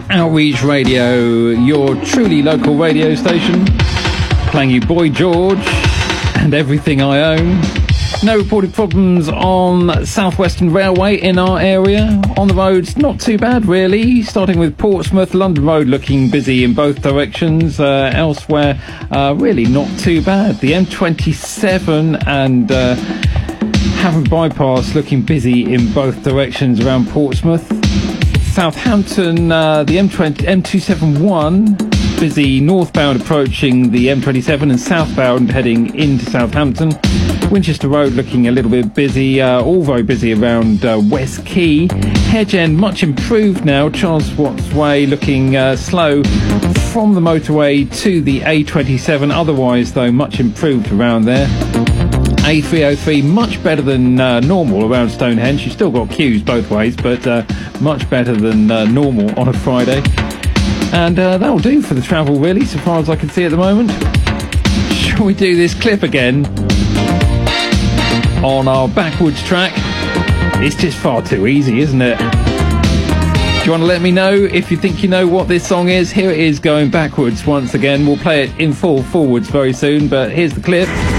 Outreach Radio, your truly local radio station, playing you Boy George and Everything I Own. No reported problems on South Western Railway in our area. On the roads, not too bad really, starting with Portsmouth, London Road looking busy in both directions. Elsewhere, really not too bad. The M27 and Havant Bypass looking busy in both directions around Portsmouth. Southampton, the M271 busy northbound approaching the M27 and southbound heading into Southampton. Winchester Road looking a little bit busy, all very busy around West Quay. Hedge End much improved now. Charles Watts Way looking slow from the motorway to the A27. Otherwise, though, much improved around there. A303 much better than normal around Stonehenge. You've still got queues both ways, but much better than normal on a Friday. And that'll do for the travel, really, so far as I can see at the moment. Shall we do this clip again on our backwards track? It's just far too easy, isn't it? Do you want to let me know if you think you know what this song is? Here it is, going backwards once again. We'll play it in full forwards very soon, but here's the clip.